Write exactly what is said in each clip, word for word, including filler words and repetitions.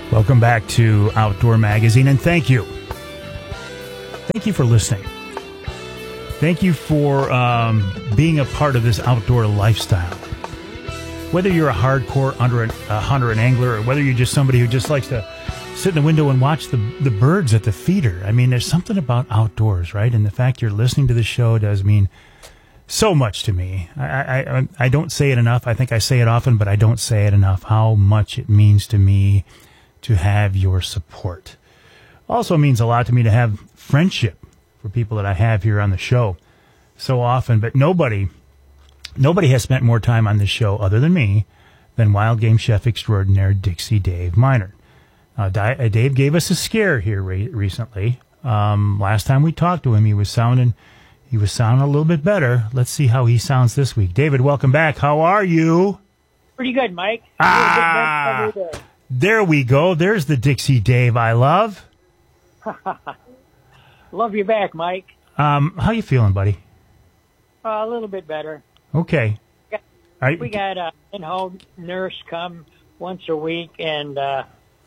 Welcome back to Outdoor Magazine, and thank you. Thank you for listening. Thank you for um, being a part of this outdoor lifestyle. Whether you're a hardcore under a, a hunter and angler, or whether you're just somebody who just likes to sit in the window and watch the, the birds at the feeder. I mean, there's something about outdoors, right? And the fact you're listening to the show does mean so much to me. I, I, I don't say it enough. I think I say it often, but I don't say it enough, how much it means to me to have your support. Also means a lot to me to have friendship for people that I have here on the show so often. But nobody, nobody has spent more time on this show other than me than wild game chef extraordinaire Dixie Dave Minor. Uh, Dave gave us a scare here re- recently. Um, last time we talked to him, he was sounding, he was sounding a little bit better. Let's see how he sounds this week. David, welcome back. How are you? Pretty good, Mike. Ah, there we go. There's the Dixie Dave I love. Love you back, Mike. Um, how you feeling, buddy? Uh, a little bit better. Okay. We got, I, we got a in-home nurse come once a week, and uh,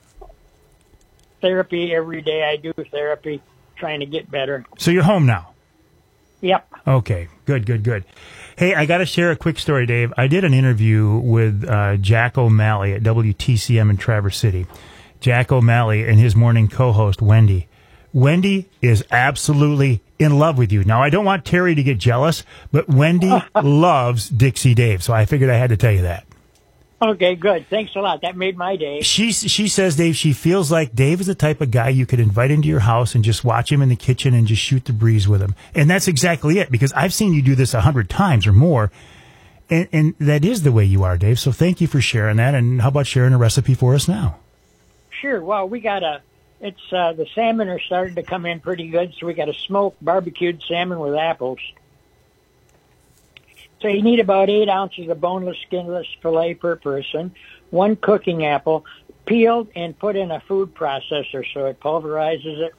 therapy every day. I do therapy, trying to get better. So you're home now? Yep. Okay. Good, good, good. Hey, I got to share a quick story, Dave. I did an interview with uh, Jack O'Malley at W T C M in Traverse City. Jack O'Malley and his morning co-host, Wendy. Wendy is absolutely in love with you. Now, I don't want Terry to get jealous, but Wendy loves Dixie Dave, so I figured I had to tell you that. Okay, good. Thanks a lot. That made my day. She she says, Dave, she feels like Dave is the type of guy you could invite into your house and just watch him in the kitchen and just shoot the breeze with him. And that's exactly it, because I've seen you do this a hundred times or more, and, and that is the way you are, Dave. So thank you for sharing that, and how about sharing a recipe for us now? Sure. Well, we got a, it's, uh, the salmon are starting to come in pretty good, so we got a smoked barbecued salmon with apples. So you need about eight ounces of boneless, skinless filet per person, one cooking apple, peeled and put in a food processor so it pulverizes it.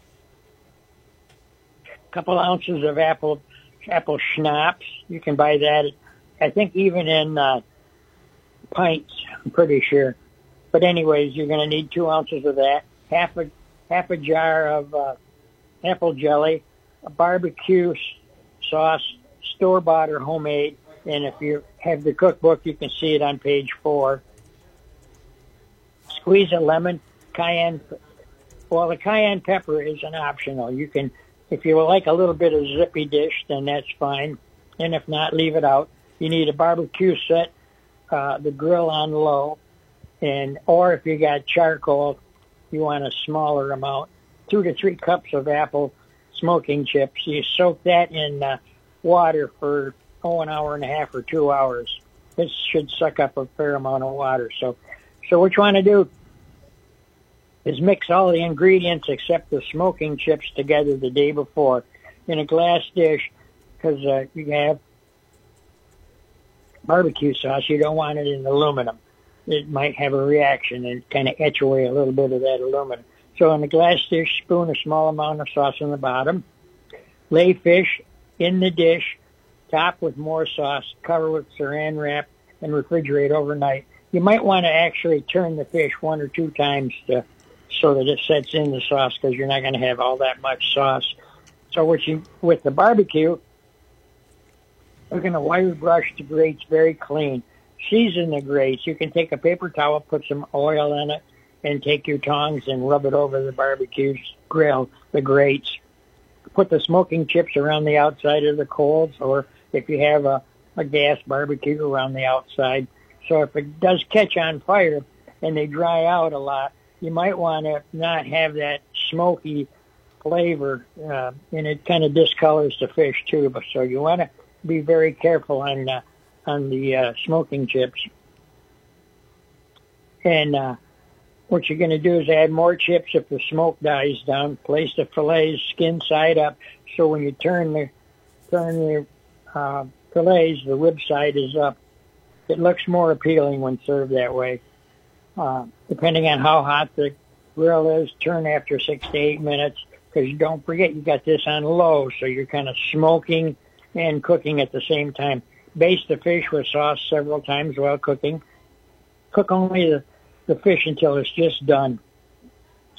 A couple ounces of apple apple schnapps. You can buy that, I think, even in uh, pints, I'm pretty sure. But anyways, you're going to need two ounces of that, half a half a jar of uh, apple jelly, a barbecue sauce, store-bought or homemade. And if you have the cookbook, you can see it on page four. Squeeze a lemon, cayenne. Well, the cayenne pepper is an optional. You can, if you like a little bit of zippy dish, then that's fine. And if not, leave it out. You need a barbecue set, uh, the grill on low, and or if you got charcoal, you want a smaller amount. Two to three cups of apple smoking chips. You soak that in uh, water for oh, an hour and a half or two hours. This should suck up a fair amount of water. So, so what you want to do is mix all the ingredients except the smoking chips together the day before in a glass dish, because uh, you have barbecue sauce. You don't want it in aluminum. It might have a reaction and kind of etch away a little bit of that aluminum. So in a glass dish, spoon a small amount of sauce in the bottom. Lay fish in the dish, top with more sauce, cover with saran wrap, and refrigerate overnight. You might want to actually turn the fish one or two times to, so that it sets in the sauce, because you're not going to have all that much sauce. So what you, with the barbecue, we're going to wire brush the grates very clean. Season the grates. You can take a paper towel, put some oil in it, and take your tongs and rub it over the barbecue grill, the grates. Put the smoking chips around the outside of the coals, or if you have a, a gas barbecue, around the outside. So if it does catch on fire and they dry out a lot, you might want to not have that smoky flavor, uh, and it kind of discolors the fish too. But so you want to be very careful on uh, on the uh, smoking chips. And uh, what you're going to do is add more chips if the smoke dies down. Place the fillets skin side up, so when you turn the turn the uh, fillets, the rib side is up. It looks more appealing when served that way. Uh, depending on how hot the grill is, turn after six to eight minutes, because don't forget you got this on low, so you're kind of smoking and cooking at the same time. Baste the fish with sauce several times while cooking. Cook only the, the fish until it's just done.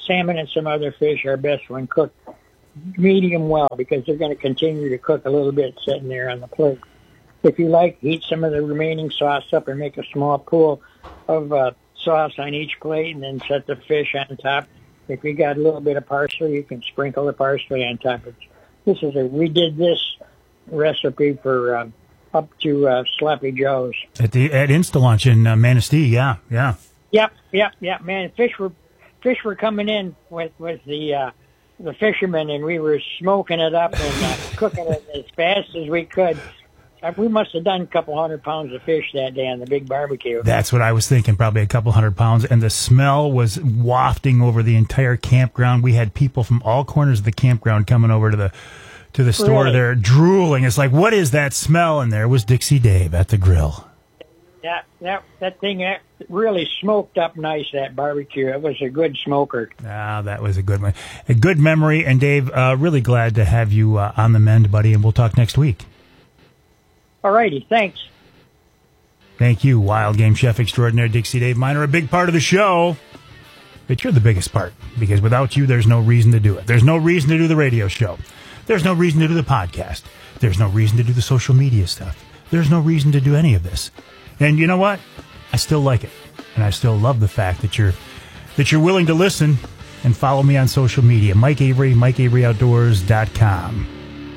salmon and some other fish are best when cooked medium well, because they're going to continue to cook a little bit sitting there on the plate. If you like, heat some of the remaining sauce up and make a small pool of uh, sauce on each plate, and then set the fish on top. If you got a little bit of parsley, you can sprinkle the parsley on top of it. This is a, we did this recipe for uh, up to uh, Sloppy Joe's. At the at Instalunch in uh, Manistee, yeah, yeah. Yep, yep, yep, man. Fish were fish were coming in with, with the uh, the fishermen, and we were smoking it up and uh, cooking it as fast as we could. We must have done a couple hundred pounds of fish that day on the big barbecue. That's what I was thinking, probably a couple hundred pounds. And the smell was wafting over the entire campground. We had people from all corners of the campground coming over to the to the store. Really? They're drooling. It's like, what is that smell? And there was Dixie Dave at the grill. Yeah, that, that thing that really smoked up nice, that barbecue. It was a good smoker. Ah, that was a good one. A good memory. And Dave, uh, really glad to have you uh, on the mend, buddy. And we'll talk next week. All righty, thanks. Thank you, Wild Game Chef Extraordinaire Dixie Dave Miner, a big part of the show. But you're the biggest part, because without you, there's no reason to do it. There's no reason to do the radio show. There's no reason to do the podcast. There's no reason to do the social media stuff. There's no reason to do any of this. And you know what? I still like it. And I still love the fact that you're that you're willing to listen and follow me on social media. Mike Avery, Mike Avery Outdoors dot com.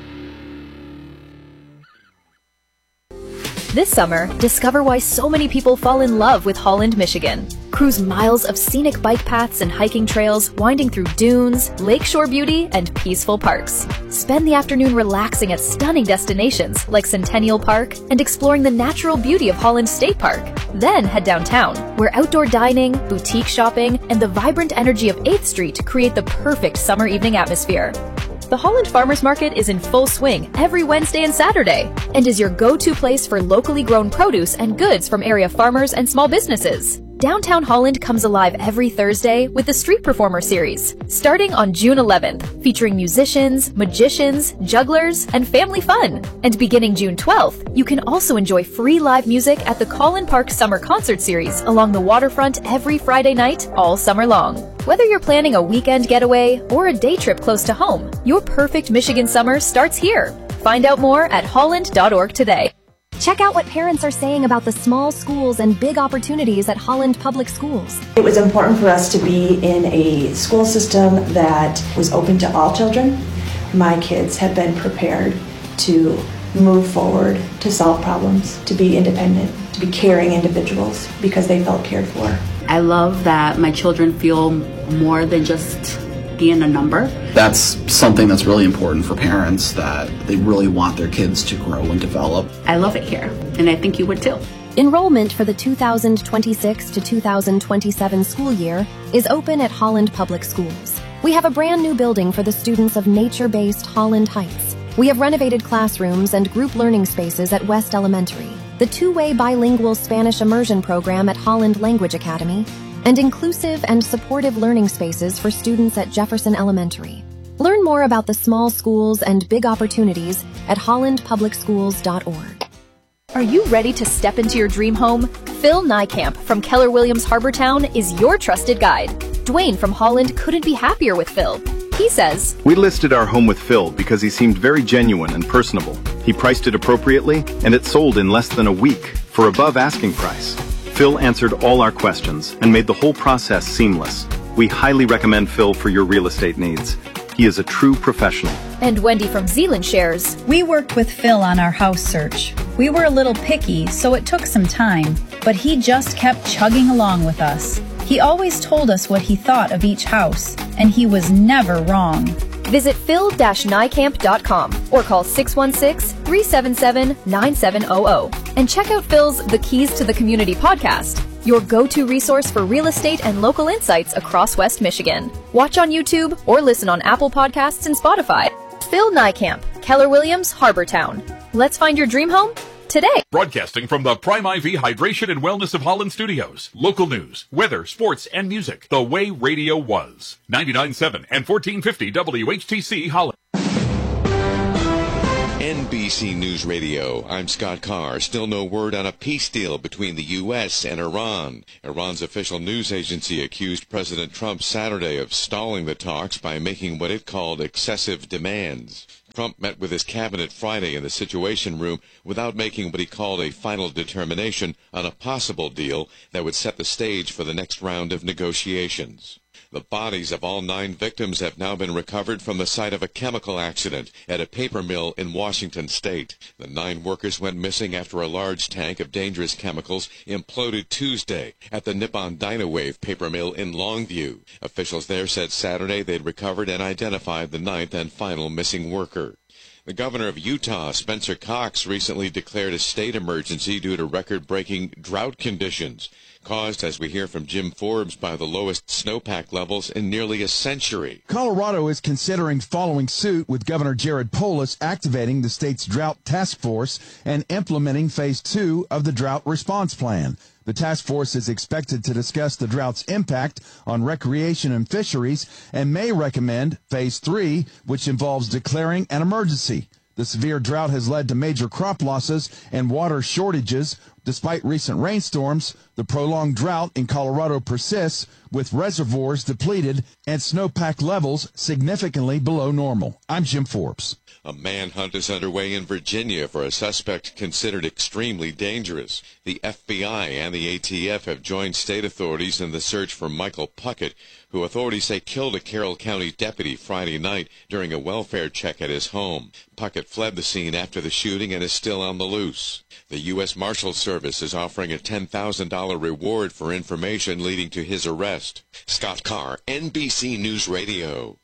This summer, discover why so many people fall in love with Holland, Michigan. Cruise miles of scenic bike paths and hiking trails winding through dunes, lakeshore beauty, and peaceful parks. Spend the afternoon relaxing at stunning destinations like Centennial Park and exploring the natural beauty of Holland State Park. Then head downtown, where outdoor dining, boutique shopping, and the vibrant energy of eighth Street create the perfect summer evening atmosphere. The Holland Farmers Market is in full swing every Wednesday and Saturday and is your go-to place for locally grown produce and goods from area farmers and small businesses. Downtown Holland comes alive every Thursday with the Street Performer Series, starting on June eleventh, featuring musicians, magicians, jugglers, and family fun. And beginning June twelfth, you can also enjoy free live music at the Collin Park Summer Concert Series along the waterfront every Friday night, all summer long. Whether you're planning a weekend getaway or a day trip close to home, your perfect Michigan summer starts here. Find out more at holland dot org today. Check out what parents are saying about the small schools and big opportunities at Holland Public Schools. It was important for us to be in a school system that was open to all children. My kids have been prepared to move forward, to solve problems, to be independent, to be caring individuals because they felt cared for. I love that my children feel more than just being a number. That's something that's really important for parents, that they really want their kids to grow and develop. I love it here, and I think you would too. Enrollment for the two thousand twenty-six to two thousand twenty-seven school year is open at Holland Public Schools. We have a brand new building for the students of nature-based Holland Heights. We have renovated classrooms and group learning spaces at West Elementary, the two-way bilingual Spanish immersion program at Holland Language Academy, and inclusive and supportive learning spaces for students at Jefferson Elementary. Learn more about the small schools and big opportunities at holland public schools dot org. Are you ready to step into your dream home? Phil Niekamp from Keller Williams Harbortown is your trusted guide. Dwayne from Holland couldn't be happier with Phil. He says, "We listed our home with Phil because he seemed very genuine and personable. He priced it appropriately, and it sold in less than a week for above asking price. Phil answered all our questions and made the whole process seamless. We highly recommend Phil for your real estate needs. He is a true professional." And Wendy from Zealand shares, "We worked with Phil on our house search. We were a little picky, so it took some time, but he just kept chugging along with us. He always told us what he thought of each house, and he was never wrong." Visit phil dash niekamp dot com or call six one six, three seven seven, nine seven zero zero and check out Phil's The Keys to the Community podcast, your go-to resource for real estate and local insights across West Michigan. Watch on YouTube or listen on Apple Podcasts and Spotify. Phil Niekamp, Keller Williams, Harbortown. Let's find your dream home today. Broadcasting from the Prime I V Hydration and Wellness of Holland studios. Local news, weather, sports, and music. The way radio was. ninety-nine point seven and fourteen fifty W H T C Holland. N B C News Radio. I'm Scott Carr. Still no word on a peace deal between the U S and Iran. Iran's official news agency accused President Trump Saturday of stalling the talks by making what it called excessive demands. Trump met with his cabinet Friday in the Situation Room without making what he called a final determination on a possible deal that would set the stage for the next round of negotiations. The bodies of all nine victims have now been recovered from the site of a chemical accident at a paper mill in Washington state. The nine workers went missing after a large tank of dangerous chemicals imploded Tuesday at the Nippon Dynawave paper mill in Longview. Officials there said Saturday they'd recovered and identified the ninth and final missing worker. The governor of Utah, Spencer Cox, recently declared a state emergency due to record-breaking drought conditions, caused, as we hear from Jim Forbes, by the lowest snowpack levels in nearly a century. Colorado is considering following suit, with Governor Jared Polis activating the state's drought task force and implementing phase two of the drought response plan. The task force is expected to discuss the drought's impact on recreation and fisheries and may recommend phase three, which involves declaring an emergency. The severe drought has led to major crop losses and water shortages. Despite recent rainstorms, the prolonged drought in Colorado persists, with reservoirs depleted and snowpack levels significantly below normal. I'm Jim Forbes. A manhunt is underway in Virginia for a suspect considered extremely dangerous. The F B I and the A T F have joined state authorities in the search for Michael Puckett, who authorities say killed a Carroll County deputy Friday night during a welfare check at his home. Puckett fled the scene after the shooting and is still on the loose. The U S Marshals Service is offering a ten thousand dollars reward for information leading to his arrest. Scott Carr, N B C News Radio.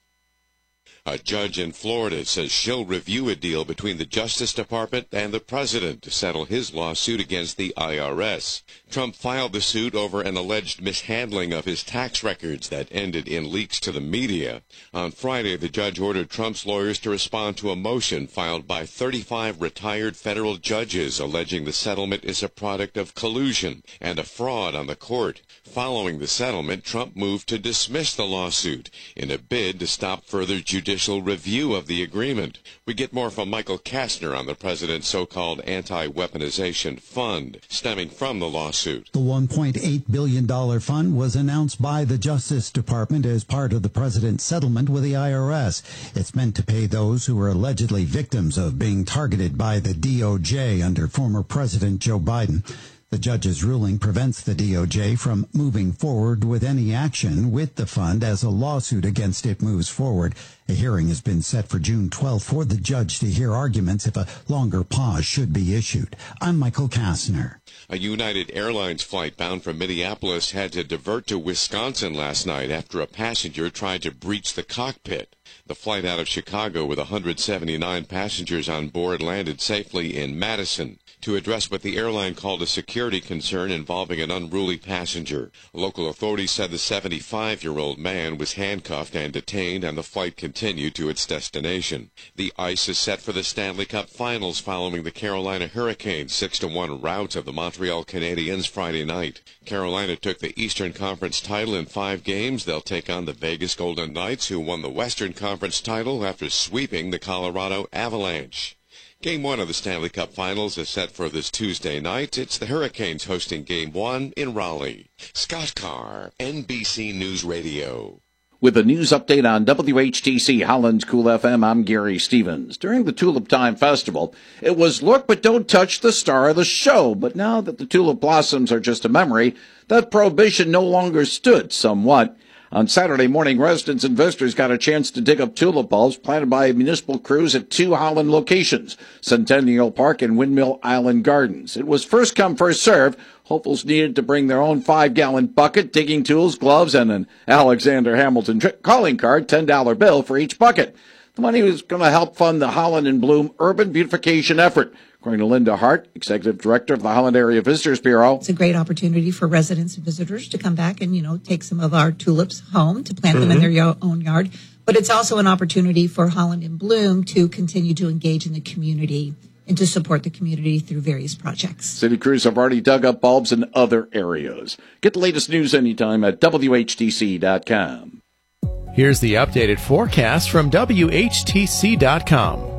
A judge in Florida says she'll review a deal between the Justice Department and the president to settle his lawsuit against the I R S. Trump filed the suit over an alleged mishandling of his tax records that ended in leaks to the media. On Friday, the judge ordered Trump's lawyers to respond to a motion filed by thirty-five retired federal judges alleging the settlement is a product of collusion and a fraud on the court. Following the settlement, Trump moved to dismiss the lawsuit in a bid to stop further judicial review of the agreement. We get more from Michael Kastner on the president's so-called anti-weaponization fund stemming from the lawsuit. The one point eight billion dollars fund was announced by the Justice Department as part of the president's settlement with the I R S. It's meant to pay those who were allegedly victims of being targeted by the D O J under former President Joe Biden. The judge's ruling prevents the D O J from moving forward with any action with the fund as a lawsuit against it moves forward. A hearing has been set for June twelfth for the judge to hear arguments if a longer pause should be issued. I'm Michael Kastner. A United Airlines flight bound from Minneapolis had to divert to Wisconsin last night after a passenger tried to breach the cockpit. The flight out of Chicago with one hundred seventy-nine passengers on board landed safely in Madison to address what the airline called a security concern involving an unruly passenger. Local authorities said the seventy-five-year-old man was handcuffed and detained, and the flight continued to its destination. The ice is set for the Stanley Cup Finals following the Carolina Hurricanes' six to one rout of the Montreal Canadiens Friday night. Carolina took the Eastern Conference title in five games. They'll take on the Vegas Golden Knights, who won the Western Conference title after sweeping the Colorado Avalanche. Game one of the Stanley Cup Finals is set for this Tuesday night. It's the Hurricanes hosting Game one in Raleigh. Scott Carr, N B C News Radio. With a news update on W H T C Holland's Cool F M, I'm Gary Stevens. During the Tulip Time Festival, it was look but don't touch the star of the show. But now that the tulip blossoms are just a memory, that prohibition no longer stood somewhat. On Saturday morning, residents and visitors got a chance to dig up tulip bulbs planted by municipal crews at two Holland locations, Centennial Park and Windmill Island Gardens. It was first come, first serve. Hopefuls needed to bring their own five-gallon bucket, digging tools, gloves, and an Alexander Hamilton calling card, ten dollar bill for each bucket. The money was going to help fund the Holland in Bloom urban beautification effort. According to Linda Hart, Executive Director of the Holland Area Visitors Bureau. It's a great opportunity for residents and visitors to come back and, you know, take some of our tulips home to plant mm-hmm. them in their own yard. But it's also an opportunity for Holland in Bloom to continue to engage in the community and to support the community through various projects. City crews have already dug up bulbs in other areas. Get the latest news anytime at W H T C dot com. Here's the updated forecast from W H T C dot com.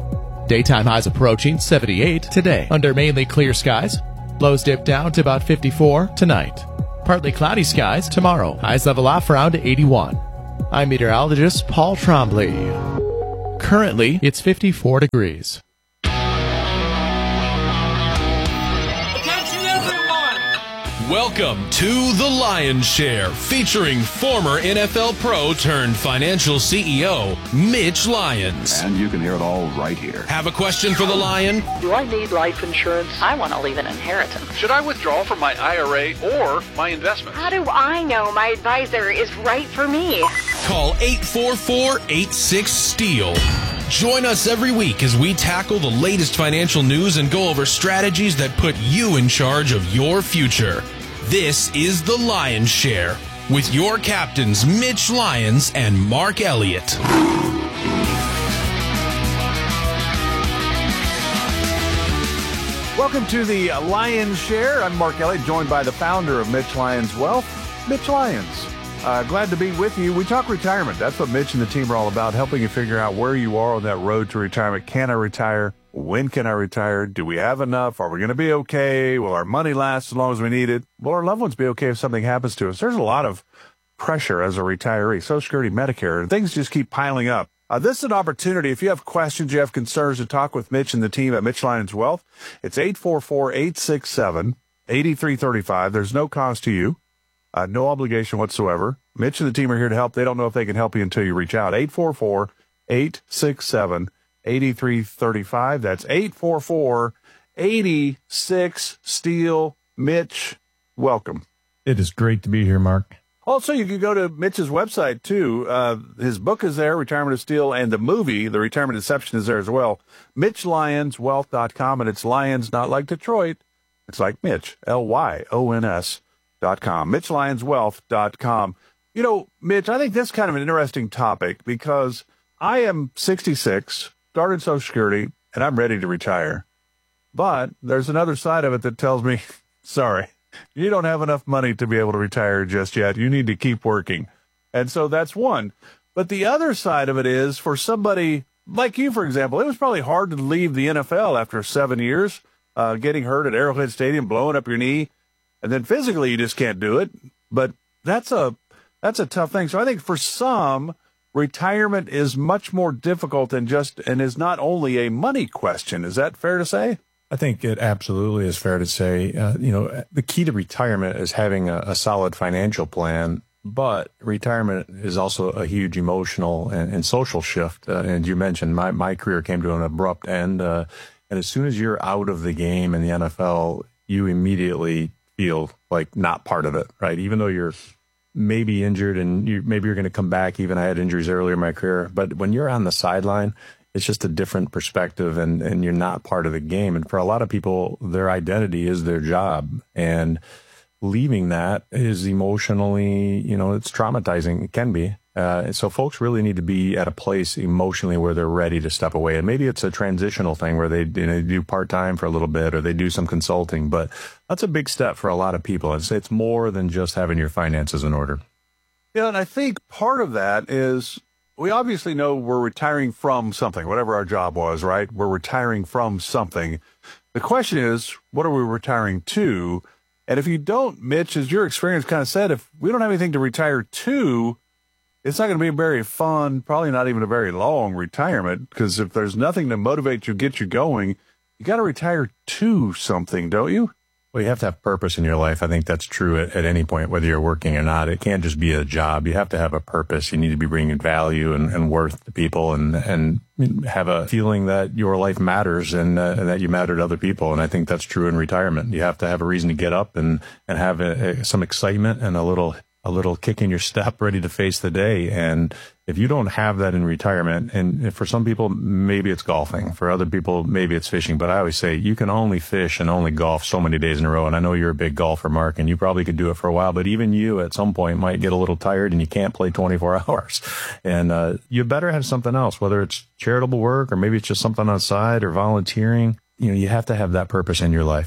Daytime highs approaching seventy-eight today under mainly clear skies. Lows dip down to about fifty-four tonight. Partly cloudy skies tomorrow. Highs level off around eighty-one. I'm meteorologist Paul Trombley. Currently, it's fifty-four degrees. Welcome to The Lion's Share, featuring former N F L pro turned financial C E O, Mitch Lyons. And you can hear it all right here. Have a question for the Lion? Do I need life insurance? I want to leave an inheritance. Should I withdraw from my I R A or my investments? How do I know my advisor is right for me? Call eight four four, eight six, STEEL. Join us every week as we tackle the latest financial news and go over strategies that put you in charge of your future. This is The Lion's Share with your captains Mitch Lyons and Mark Elliott. Welcome to The Lion's Share. I'm Mark Elliott, joined by the founder of Mitch Lyons Wealth, Mitch Lyons. Uh, glad to be with you. We talk retirement. That's what Mitch and the team are all about, helping you figure out where you are on that road to retirement. Can I retire? When can I retire? Do we have enough? Are we going to be okay? Will our money last as long as we need it? Will our loved ones be okay if something happens to us? There's a lot of pressure as a retiree, Social Security, Medicare, and things just keep piling up. Uh, this is an opportunity. If you have questions, you have concerns, to talk with Mitch and the team at Mitch Lyons Wealth. It's eight four four, eight six seven, eight three three five. There's no cost to you. Uh, no obligation whatsoever. Mitch and the team are here to help. They don't know if they can help you until you reach out. eight four four, eight six seven, eight three three five. That's eight four four, eight six, STEEL. Mitch, welcome. It is great to be here, Mark. Also, you can go to Mitch's website, too. Uh, his book is there, Retirement of Steel, and the movie, The Retirement Deception, is there as well. Mitch Lyons Wealth dot com, and it's Lyons, not like Detroit. It's like Mitch, L Y O N S. Dot com, Mitch Lyons Wealth dot com. You know, Mitch, I think this is kind of an interesting topic because I am sixty-six, started Social Security, and I'm ready to retire. But there's another side of it that tells me, sorry, you don't have enough money to be able to retire just yet. You need to keep working. And so that's one. But the other side of it is for somebody like you, for example, it was probably hard to leave the N F L after seven years, uh, getting hurt at Arrowhead Stadium, blowing up your knee. And then physically you just can't do it. But that's a that's a tough thing. So I think for some, retirement is much more difficult than just, and is not only a money question. Is that fair to say? I think it absolutely is fair to say. Uh, you know, the key to retirement is having a, a solid financial plan, but retirement is also a huge emotional and, and social shift. Uh, and you mentioned my, my career came to an abrupt end. Uh, and as soon as you're out of the game in the N F L, you immediately feel like not part of it, right? Even though you're maybe injured and you maybe you're going to come back. Even I had injuries earlier in my career, but when you're on the sideline, it's just a different perspective and, and you're not part of the game. And for a lot of people, their identity is their job, and leaving that is emotionally, you know, it's traumatizing. It can be. Uh, so folks really need to be at a place emotionally where they're ready to step away. And maybe it's a transitional thing where they, you know, do part-time for a little bit or they do some consulting, but that's a big step for a lot of people. It's, it's more than just having your finances in order. Yeah, and I think part of that is we obviously know we're retiring from something, whatever our job was, right? We're retiring from something. The question is, what are we retiring to? And if you don't, Mitch, as your experience kind of said, if we don't have anything to retire to, it's not going to be a very fun, probably not even a very long retirement, because if there's nothing to motivate you, get you going, you got to retire to something, don't you? Well, you have to have purpose in your life. I think that's true at, at any point, whether you're working or not. It can't just be a job. You have to have a purpose. You need to be bringing value and, and worth to people, and, and have a feeling that your life matters and, uh, and that you matter to other people. And I think that's true in retirement. You have to have a reason to get up and, and have a, a, some excitement and a little a little kick in your step, ready to face the day. And if you don't have that in retirement, and for some people, maybe it's golfing. For other people, maybe it's fishing. But I always say you can only fish and only golf so many days in a row. And I know you're a big golfer, Mark, and you probably could do it for a while. But even you at some point might get a little tired and you can't play twenty-four hours. And uh, you better have something else, whether it's charitable work or maybe it's just something on the side or volunteering. You know, you have to have that purpose in your life.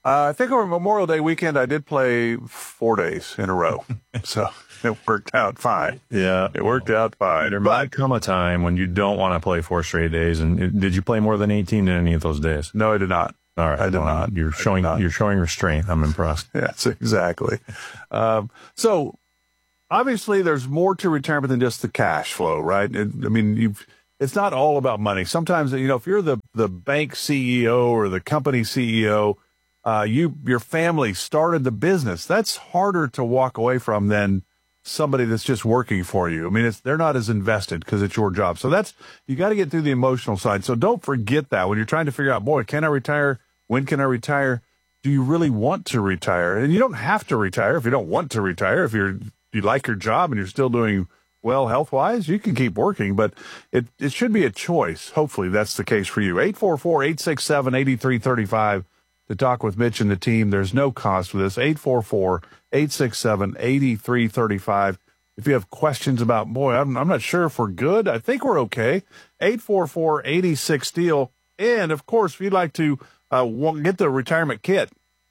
Uh, I think over Memorial Day weekend, I did play four days in a row. So it worked out fine. Yeah. It worked out fine. There But- might come a time when you don't want to play four straight days. And did you play more than eighteen in any of those days? No, I did not. All right. I did well, not. You're I did showing, not. you're showing restraint. I'm impressed. Yes, exactly. Um, so obviously there's more to retirement than just the cash flow, right? It, I mean, you've, it's not all about money. Sometimes, you know, if you're the, the bank C E O or the company C E O, uh, you, your family started the business. That's harder to walk away from than somebody that's just working for you. I mean, it's, they're not as invested because it's your job. So that's, you got to get through the emotional side. So don't forget that when you're trying to figure out, boy, can I retire? When can I retire? Do you really want to retire? And you don't have to retire if you don't want to retire. If you're, you like your job and you're still doing well health-wise, you can keep working, but it, it should be a choice. Hopefully that's the case for you. eight four four, eight six seven, eight three three five to talk with Mitch and the team. There's no cost for this. eight four four, eight six seven, eight three three five. If you have questions about, boy, I'm, I'm not sure if we're good. I think we're okay. eight four four, eight six, STEEL. And, of course, if you'd like to uh, get the retirement kit,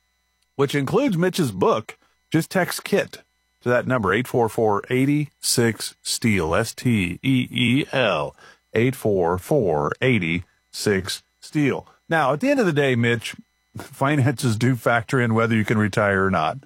which includes Mitch's book, just text KIT to that number, eight four four, eight six, STEEL, S T E E L, eight four four, eight six, STEEL. Now, at the end of the day, Mitch, finances do factor in whether you can retire or not.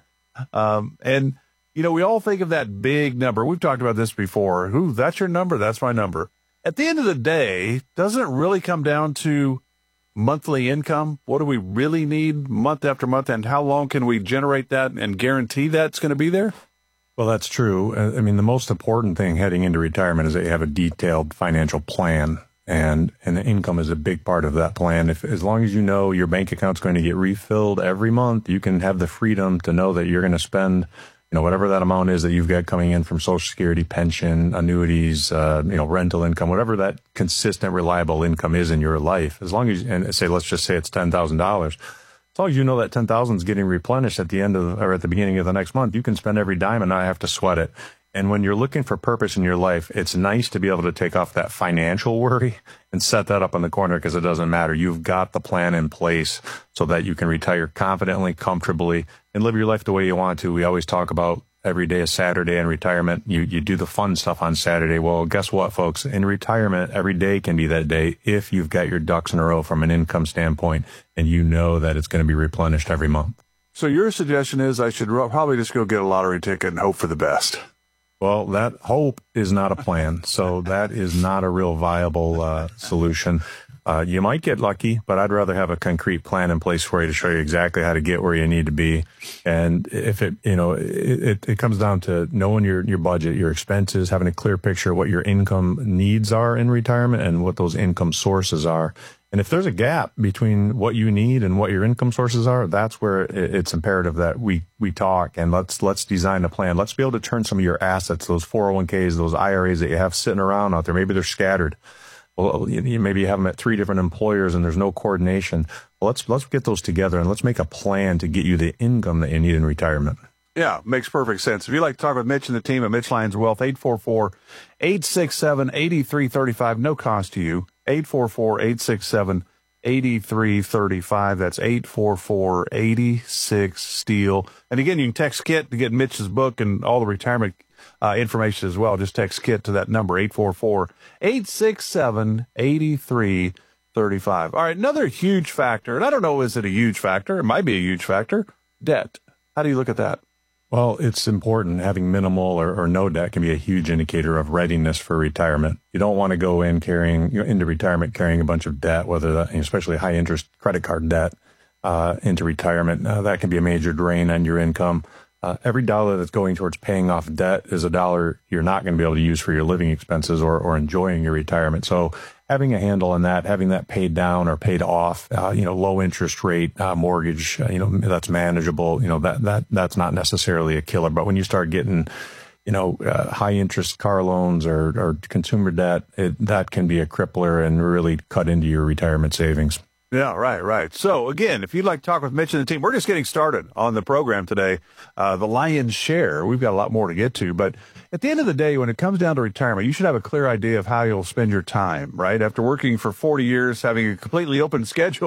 Um, and, you know, we all think of that big number. We've talked about this before. Ooh, that's your number. That's my number. At the end of the day, doesn't it really come down to monthly income? What do we really need month after month? And how long can we generate that and guarantee that's going to be there? Well, that's true. I mean, the most important thing heading into retirement is that you have a detailed financial plan, and and the income is a big part of that plan. If as long as you know your bank account's going to get refilled every month, you can have the freedom to know that you're going to spend, you know, whatever that amount is that you've got coming in from Social Security, pension, annuities, uh, you know, rental income, whatever that consistent, reliable income is in your life. As long as, and say, let's just say it's ten thousand dollars. As long as you know that ten thousand is getting replenished at the end of, or at the beginning of the next month, you can spend every dime and not have to sweat it. And when you're looking for purpose in your life, it's nice to be able to take off that financial worry and set that up in the corner, because it doesn't matter. You've got the plan in place so that you can retire confidently, comfortably, and live your life the way you want to. We always talk about every day is Saturday in retirement. You you do the fun stuff on Saturday. Well, guess what, folks? In retirement, every day can be that day if you've got your ducks in a row from an income standpoint and you know that it's going to be replenished every month. So your suggestion is I should ro- probably just go get a lottery ticket and hope for the best. Well, that hope is not a plan, so that is not a real viable uh, solution. Uh, you might get lucky, but I'd rather have a concrete plan in place for you to show you exactly how to get where you need to be. And if it, you know, it, it comes down to knowing your, your budget, your expenses, having a clear picture of what your income needs are in retirement and what those income sources are. And if there's a gap between what you need and what your income sources are, that's where it's imperative that we, we talk and let's, let's design a plan. Let's be able to turn some of your assets, those four oh one k's, those I R As that you have sitting around out there. Maybe they're scattered. Well, you, maybe you have them at three different employers and there's no coordination. Well, let's, let's get those together and let's make a plan to get you the income that you need in retirement. Yeah, makes perfect sense. If you'd like to talk with Mitch and the team at Mitch Lyons Wealth, eight four four, eight six seven, eight three three five, no cost to you. eight four four, eight six seven, eight three three five. That's eight four four, eight six, STEEL. And again, you can text KIT to get Mitch's book and all the retirement uh, information as well. Just text KIT to that number, eight four four, eight six seven, eight three three five. All right, another huge factor, and I don't know, is it a huge factor? It might be a huge factor. Debt. How do you look at that? Well, it's important. Having minimal or, or no debt can be a huge indicator of readiness for retirement. You don't want to go in carrying, you know, into retirement carrying a bunch of debt, whether that, especially high interest credit card debt, uh, into retirement. Uh, that can be a major drain on your income. Uh, every dollar that's going towards paying off debt is a dollar you're not going to be able to use for your living expenses or, or enjoying your retirement. So having a handle on that, having that paid down or paid off, uh, you know, low interest rate, uh, mortgage, uh, you know, that's manageable, you know, that, that, that's not necessarily a killer. But when you start getting, you know, uh, high interest car loans or, or consumer debt, it, that can be a crippler and really cut into your retirement savings. Yeah, right, right. So, again, if you'd like to talk with Mitch and the team, we're just getting started on the program today. Uh, the Lion's Share, we've got a lot more to get to. But at the end of the day, when it comes down to retirement, you should have a clear idea of how you'll spend your time, right? After working for forty years, having a completely open schedule,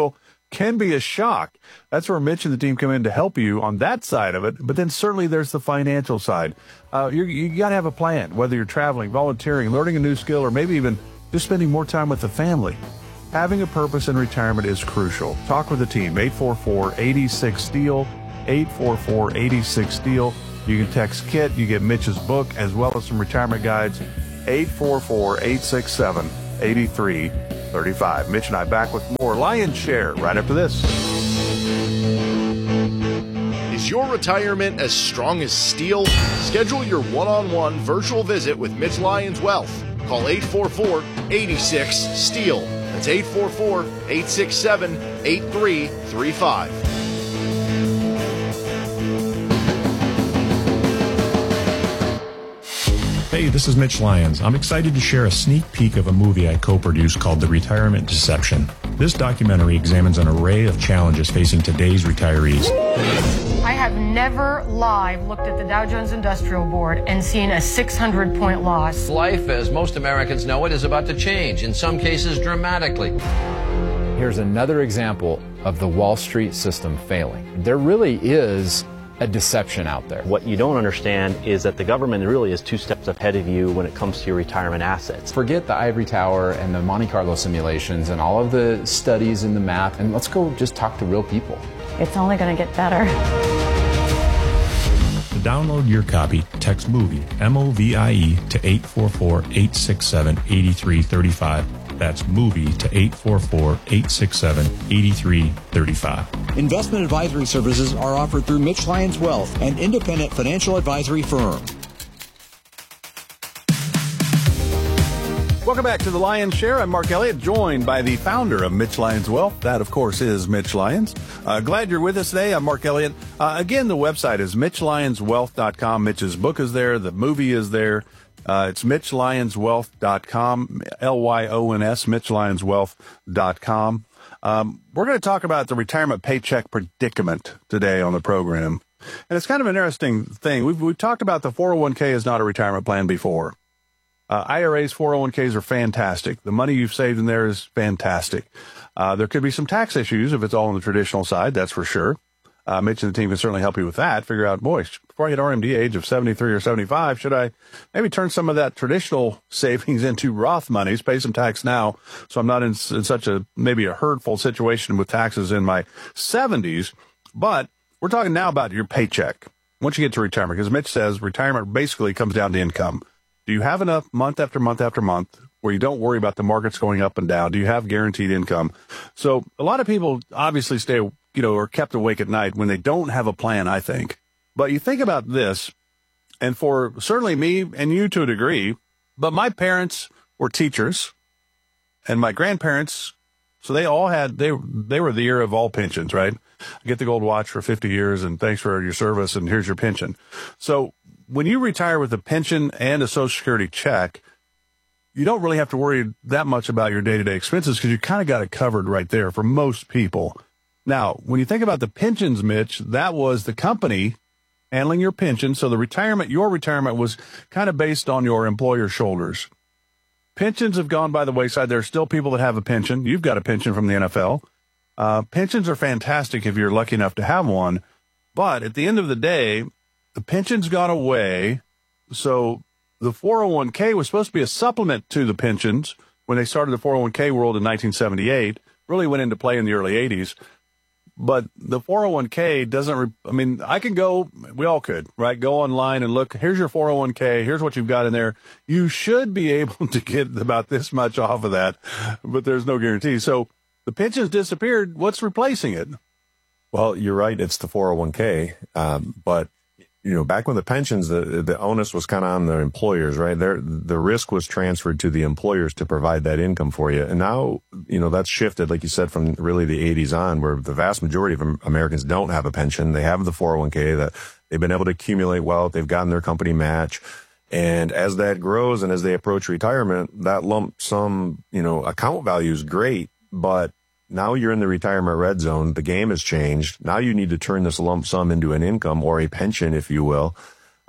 can be a shock. That's where Mitch and the team come in to help you on that side of it. But then certainly there's the financial side. Uh, you're, you got to have a plan, whether you're traveling, volunteering, learning a new skill, or maybe even just spending more time with the family. Having a purpose in retirement is crucial. Talk with the team, eight four four, eight six, STEEL, eight four four, eight six, STEEL. You can text KIT. You get Mitch's book as well as some retirement guides, eight four four, eight six seven, eight three three five. Mitch and I back with more Lion's Share right after this. Is your retirement as strong as steel? Schedule your one-on-one virtual visit with Mitch Lyons Wealth. Call eight four four, eight six, STEEL. That's eight four four, eight six seven, eight three three five. Hey, this is Mitch Lyons. I'm excited to share a sneak peek of a movie I co-produced called The Retirement Deception. This documentary examines an array of challenges facing today's retirees. I have never live looked at the Dow Jones Industrial Board and seen a six hundred point loss. Life, as most Americans know it, is about to change, in some cases dramatically. Here's another example of the Wall Street system failing. There really is a deception out there. What you don't understand is that the government really is two steps ahead of you when it comes to your retirement assets. Forget the ivory tower and the Monte Carlo simulations and all of the studies and the math, and let's go just talk to real people. It's only going to get better. To download your copy, text MOVIE, M O V I E, to eight four four, eight six seven, eight three three five. That's MOVIE to eight four four, eight six seven, eight three three five. Investment advisory services are offered through Mitch Lyons Wealth, an independent financial advisory firm. Welcome back to the Lion's Share. I'm Mark Elliott, joined by the founder of Mitch Lyons Wealth. That, of course, is Mitch Lyons. Uh, glad you're with us today. I'm Mark Elliott. Uh, again, the website is mitch lyons wealth dot com. Mitch's book is there. The movie is there. Uh, it's mitch lyons wealth dot com, L Y O N S, mitch lyons wealth dot com. Um, we're going to talk about the retirement paycheck predicament today on the program. And it's kind of an interesting thing. We've, we've talked about the four oh one k is not a retirement plan before. Uh, I R As, four oh one k's are fantastic. The money you've saved in there is fantastic. Uh, there could be some tax issues if it's all on the traditional side, that's for sure. Uh, Mitch and the team can certainly help you with that. Figure out, boy, before I hit R M D age of seventy-three or seventy-five, should I maybe turn some of that traditional savings into Roth monies, pay some tax now, so I'm not in, in such a maybe a hurtful situation with taxes in my seventies. But we're talking now about your paycheck once you get to retirement, because Mitch says retirement basically comes down to income. Do you have enough month after month after month where you don't worry about the markets going up and down? Do you have guaranteed income? So a lot of people obviously stay, you know, are kept awake at night when they don't have a plan, I think. But you think about this, and for certainly me and you to a degree, but my parents were teachers and my grandparents, so they all had, they, they were the era of all pensions, right? Get the gold watch for fifty years and thanks for your service and here's your pension. So when you retire with a pension and a Social Security check, you don't really have to worry that much about your day-to-day expenses because you kind of got it covered right there for most people. Now, when you think about the pensions, Mitch, that was the company handling your pension. So the retirement, your retirement was kind of based on your employer's shoulders. Pensions have gone by the wayside. There are still people that have a pension. You've got a pension from the N F L. Uh, pensions are fantastic if you're lucky enough to have one. But at the end of the day, the pension's gone away. So the four oh one k was supposed to be a supplement to the pensions when they started the four oh one k world in nineteen seventy-eight, really went into play in the early eighties. But the four oh one k doesn't, re- I mean, I can go, we all could, right? Go online and look, here's your four oh one k, here's what you've got in there. You should be able to get about this much off of that, but there's no guarantee. So the pensions disappeared. What's replacing it? Well, you're right. It's the four oh one k. Um, but, you know, back when the pensions, the, the onus was kind of on the employers, right? There, the risk was transferred to the employers to provide that income for you. And now, you know, that's shifted, like you said, from really the eighties on, where the vast majority of Americans don't have a pension. They have the four oh one k, that they've been able to accumulate wealth. They've gotten their company match. And as that grows and as they approach retirement, that lump sum, you know, account value is great, but now you're in the retirement red zone. The game has changed. Now you need to turn this lump sum into an income or a pension, if you will.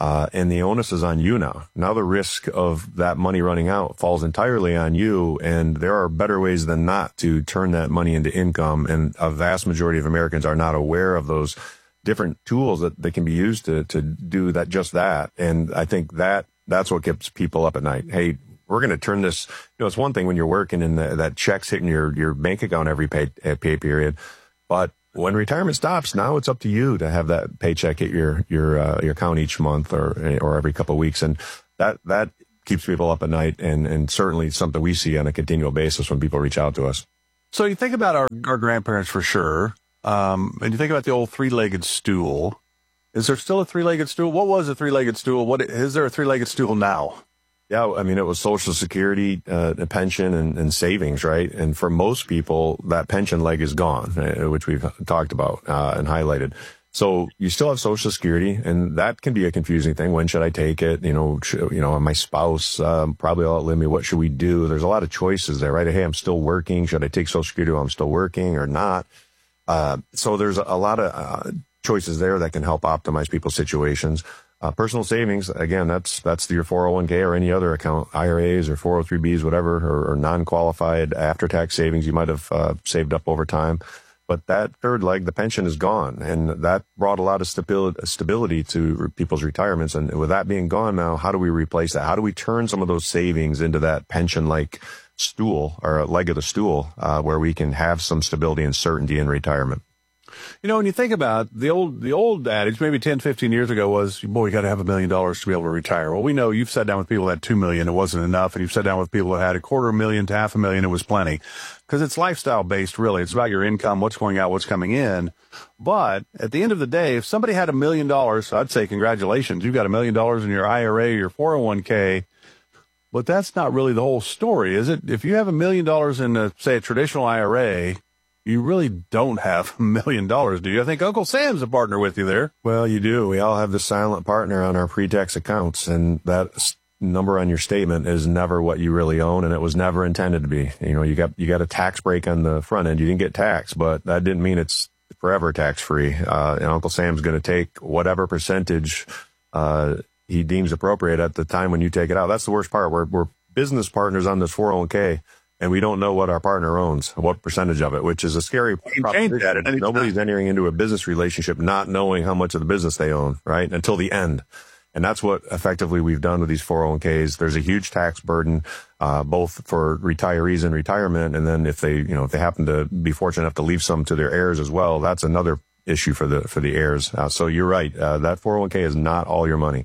Uh, and the onus is on you now. Now the risk of that money running out falls entirely on you. And there are better ways than not to turn that money into income. And a vast majority of Americans are not aware of those different tools that they can be used to, to do that, just that. And I think that that's what keeps people up at night. Hey, we're going to turn this, you know, it's one thing when you're working and the, that check's hitting your, your bank account every pay, pay period. But when retirement stops, now it's up to you to have that paycheck hit your, your, uh, your account each month or, or every couple of weeks. And that, that keeps people up at night and, and certainly something we see on a continual basis when people reach out to us. So you think about our, our grandparents for sure. Um, and you think about the old three-legged stool. Is there still a three-legged stool? What was a three-legged stool? What is there a three-legged stool now? Yeah, I mean, it was Social Security, uh, pension, and, and savings, right? And for most people, that pension leg is gone, uh, which we've talked about uh, and highlighted. So you still have Social Security, and that can be a confusing thing. When should I take it? You know, should, you know, my spouse um, probably will outlive me. What should we do? There's a lot of choices there, right? Hey, I'm still working. Should I take Social Security while I'm still working or not? Uh, so there's a lot of uh, choices there that can help optimize people's situations. Uh, personal savings, again, that's, that's your four oh one k or any other account, I R As or four oh three Bs, whatever, or, or non-qualified after-tax savings you might have uh, saved up over time. But that third leg, the pension, is gone. And that brought a lot of stability, stability to people's retirements. And with that being gone now, how do we replace that? How do we turn some of those savings into that pension-like stool or a leg of the stool uh, where we can have some stability and certainty in retirement? You know, when you think about the old, the old adage, maybe ten, fifteen years ago was, boy, you got to have a million dollars to be able to retire. Well, we know you've sat down with people that had two million, it wasn't enough. And you've sat down with people that had a quarter million to half a million, it was plenty. Because it's lifestyle based, really. It's about your income, what's going out, what's coming in. But at the end of the day, if somebody had a million dollars, I'd say congratulations. You've got a million dollars in your I R A, your four oh one k. But that's not really the whole story, is it? If you have a million dollars in, a, say, a traditional I R A, you really don't have a million dollars, do you? I think Uncle Sam's a partner with you there. Well, you do. We all have the silent partner on our pre-tax accounts, and that number on your statement is never what you really own, and it was never intended to be. You know, you got you got a tax break on the front end. You didn't get taxed, but that didn't mean it's forever tax-free. Uh, and Uncle Sam's going to take whatever percentage uh, he deems appropriate at the time when you take it out. That's the worst part. We're, we're business partners on this four oh one k. And we don't know what our partner owns, what percentage of it, which is a scary proposition. Nobody's entering into a business relationship not knowing how much of the business they own, right, until the end. And that's what effectively we've done with these four oh one k's. There's a huge tax burden, uh, both for retirees in retirement. And then if they, you know, if they happen to be fortunate enough to leave some to their heirs as well, that's another issue for the, for the heirs. Uh, so you're right. Uh, that four oh one k is not all your money.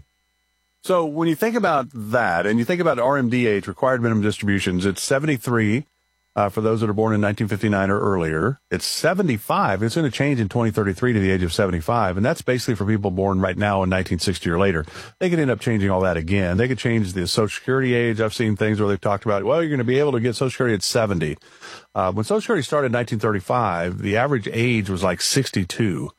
So when you think about that and you think about R M D age, required minimum distributions, it's seventy-three uh, for those that are born in nineteen fifty-nine or earlier. It's seventy-five. It's going to change in twenty thirty-three to the age of seventy-five. And that's basically for people born right now in nineteen sixty or later. They could end up changing all that again. They could change the Social Security age. I've seen things where they've talked about, well, you're going to be able to get Social Security at seventy. Uh, when Social Security started in nineteen thirty-five, the average age was like sixty-two.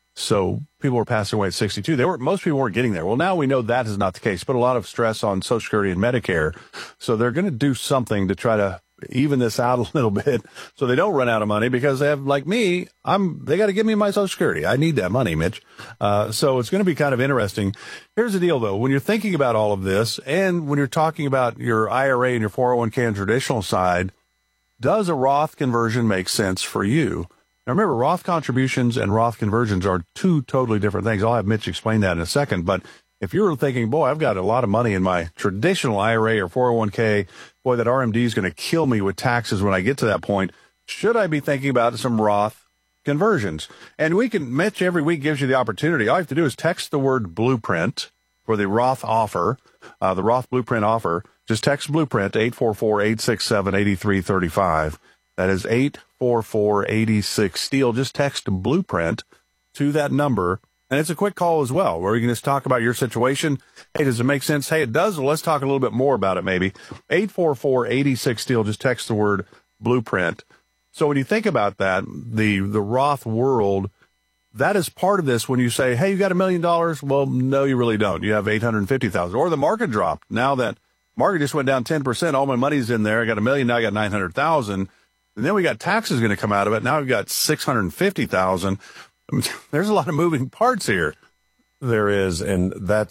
So people were passing away at sixty-two. They were, most people weren't getting there. Well, now we know that is not the case. Put a lot of stress on Social Security and Medicare. So they're going to do something to try to even this out a little bit so they don't run out of money, because they have, like me, I'm, they got to give me my Social Security. I need that money, Mitch. Uh, so it's going to be kind of interesting. Here's the deal though. When you're thinking about all of this and when you're talking about your I R A and your four oh one k and traditional side, does a Roth conversion make sense for you? Now, remember, Roth contributions and Roth conversions are two totally different things. I'll have Mitch explain that in a second. But if you're thinking, boy, I've got a lot of money in my traditional I R A or four oh one k, boy, that R M D is going to kill me with taxes when I get to that point, should I be thinking about some Roth conversions? And we can, Mitch every week gives you the opportunity. All you have to do is text the word blueprint for the Roth offer, uh, the Roth blueprint offer. Just text blueprint, eight four four, eight six seven, eight three three five. That is eight four four, eight six, STEEL. Just text blueprint to that number. And it's a quick call as well, where you can just talk about your situation. Hey, does it make sense? Hey, it does. Well, let's talk a little bit more about it, maybe. eight four four, eight six, STEEL. Just text the word blueprint. So when you think about that, the, the Roth world, that is part of this. When you say, hey, you got a million dollars. Well, no, you really don't. You have eight hundred fifty thousand. Or the market dropped. Now that market just went down ten percent, all my money's in there. I got a million. Now I got nine hundred thousand. And then we got taxes going to come out of it. Now we've got six hundred fifty thousand. There's a lot of moving parts here. There is. And that's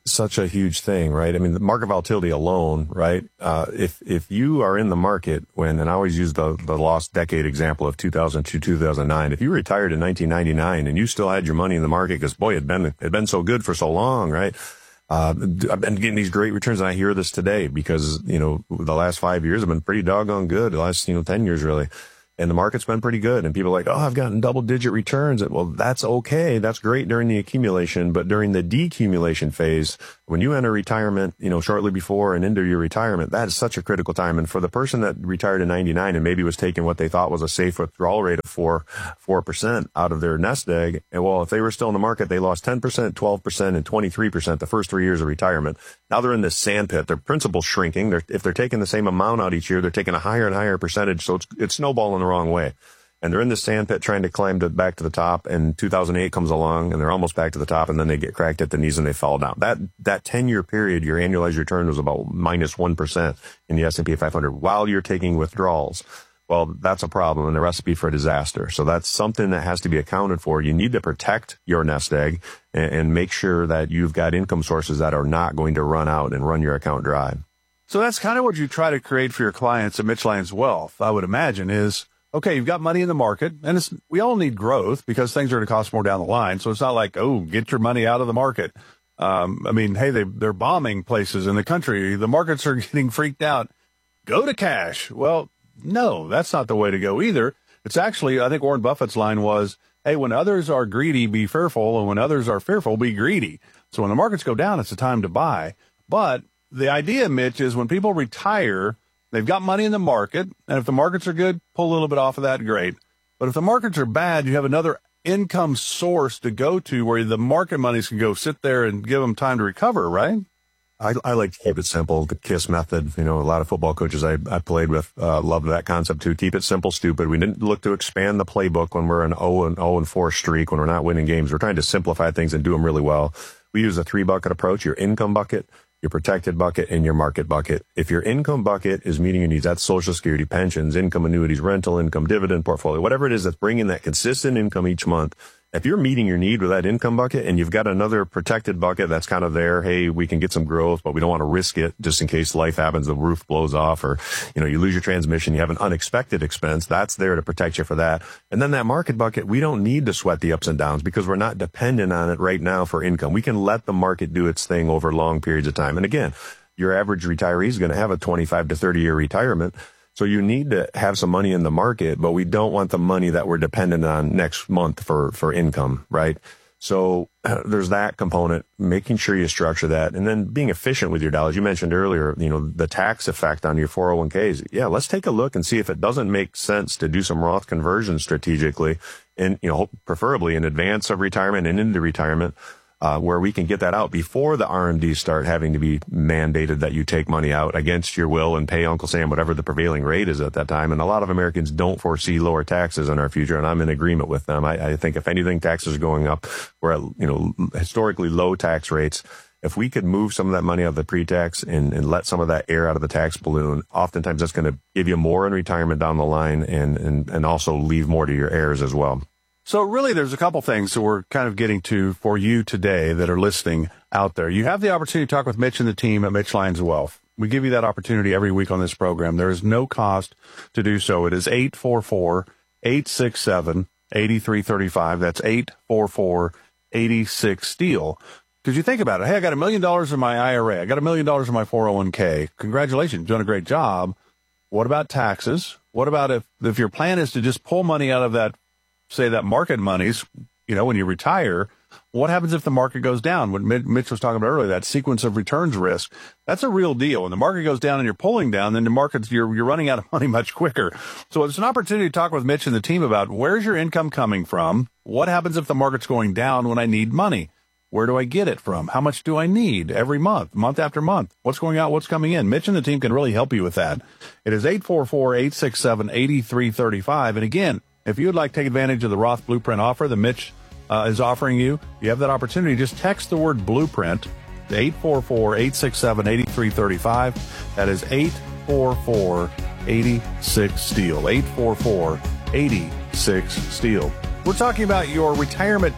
such a huge thing, right? I mean, the market volatility alone, right? Uh, if, if you are in the market when, and I always use the, the lost decade example of two thousand two, two thousand nine. If you retired in nineteen ninety-nine and you still had your money in the market because, boy, it'd been, it'd been so good for so long, right? Uh, I've been getting these great returns, and I hear this today because, you know, the last five years have been pretty doggone good. The last, you know, ten years really. And the market's been pretty good. And people are like, oh, I've gotten double digit returns. Well, that's okay. That's great during the accumulation. But during the decumulation phase, when you enter retirement, you know, shortly before and into your retirement, that is such a critical time. And for the person that retired in ninety-nine and maybe was taking what they thought was a safe withdrawal rate of four, four percent out of their nest egg. And well, if they were still in the market, they lost ten percent, twelve percent, and twenty-three percent the first three years of retirement. Now they're in this sandpit. Their principal's shrinking. They're, if they're taking the same amount out each year, they're taking a higher and higher percentage. So it's, it's snowballing the wrong way. And they're in the sandpit trying to climb to back to the top. And two thousand eight comes along and they're almost back to the top. And then they get cracked at the knees and they fall down. That, that ten year period, your annualized return was about minus one percent in the S and P five hundred while you're taking withdrawals. Well, that's a problem and a recipe for disaster. So that's something that has to be accounted for. You need to protect your nest egg and, and make sure that you've got income sources that are not going to run out and run your account dry. So that's kind of what you try to create for your clients at Mitch Lyons Wealth, I would imagine, is, okay, you've got money in the market, and it's, we all need growth because things are going to cost more down the line. So it's not like, oh, get your money out of the market. Um, I mean, hey, they, they're bombing places in the country. The markets are getting freaked out. Go to cash. Well, no, that's not the way to go either. It's actually, I think Warren Buffett's line was, hey, when others are greedy, be fearful, and when others are fearful, be greedy. So when the markets go down, it's a time to buy. But the idea, Mitch, is when people retire, they've got money in the market, and if the markets are good, pull a little bit off of that, great. But if the markets are bad, you have another income source to go to where the market monies can go sit there and give them time to recover, right? I, I like to keep it simple, the KISS method. You know, a lot of football coaches I, I played with uh, loved that concept too. Keep it simple, stupid. We didn't look to expand the playbook when we're an oh and oh and four streak, when we're not winning games. We're trying to simplify things and do them really well. We use a three-bucket approach, your income bucket, your protected bucket, and your market bucket. If your income bucket is meeting your needs, that's Social Security, pensions, income annuities, rental income, dividend portfolio, whatever it is that's bringing that consistent income each month. If you're meeting your need with that income bucket and you've got another protected bucket that's kind of there, hey, we can get some growth, but we don't want to risk it just in case life happens, the roof blows off, or, you know, you lose your transmission, you have an unexpected expense, that's there to protect you for that. And then that market bucket, we don't need to sweat the ups and downs because we're not dependent on it right now for income. We can let the market do its thing over long periods of time. And again, your average retiree is going to have a twenty-five to thirty year retirement. So you need to have some money in the market, but we don't want the money that we're dependent on next month for, for income, right? So uh, there's that component, making sure you structure that, and then being efficient with your dollars. You mentioned earlier, you know, the tax effect on your four oh one k's. Yeah, let's take a look and see if it doesn't make sense to do some Roth conversions strategically, and, you know, preferably in advance of retirement and into retirement. Uh, where we can get that out before the R M Ds start having to be mandated that you take money out against your will and pay Uncle Sam whatever the prevailing rate is at that time. And a lot of Americans don't foresee lower taxes in our future, and I'm in agreement with them. I, I think if anything, taxes are going up. We're at, you know, historically low tax rates. If we could move some of that money out of the pre-tax and, and let some of that air out of the tax balloon, oftentimes that's going to give you more in retirement down the line, and, and, and also leave more to your heirs as well. So really, there's a couple things that we're kind of getting to for you today that are listening out there. You have the opportunity to talk with Mitch and the team at Mitch Lyons Wealth. We give you that opportunity every week on this program. There is no cost to do so. It is eight four four, eight six seven, eight three three five. That's eight four four, eight six, STEEL. Because you think about it. Hey, I got a million dollars in my I R A. I got a million dollars in my four oh one k. Congratulations. You're doing a great job. What about taxes? What about if, if your plan is to just pull money out of that, say that market monies, you know, when you retire, what happens if the market goes down? What Mitch was talking about earlier, that sequence of returns risk, that's a real deal. When the market goes down and you're pulling down, then the markets, you're, you're running out of money much quicker. So it's an opportunity to talk with Mitch and the team about where's your income coming from? What happens if the market's going down when I need money? Where do I get it from? How much do I need every month, month after month? What's going out? What's coming in? Mitch and the team can really help you with that. It is eight four four, eight six seven, eight three three five. And again, if you would like to take advantage of the Roth Blueprint offer that Mitch uh, is offering you, you have that opportunity. Just text the word Blueprint to eight four four, eight six seven, eight three three five. That is eight four four, eight six, STEEL. eight four four, eight six, STEEL. We're talking about your retirement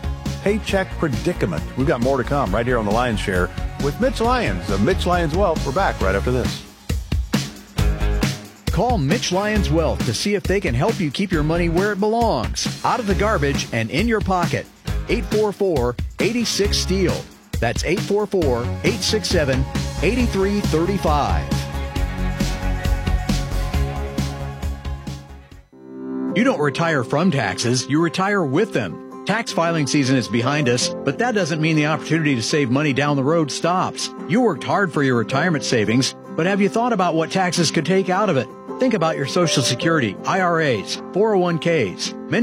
paycheck predicament. We've got more to come right here on the Lion's Share with Mitch Lyons of Mitch Lyons Wealth. We're back right after this. Call Mitch Lyons Wealth to see if they can help you keep your money where it belongs, out of the garbage and in your pocket. eight four four, eight six, STEEL. That's eight four four, eight six seven, eight three three five. You don't retire from taxes, you retire with them. Tax filing season is behind us, but that doesn't mean the opportunity to save money down the road stops. You worked hard for your retirement savings, but have you thought about what taxes could take out of it? Think about your Social Security, I R As, four oh one Ks. Many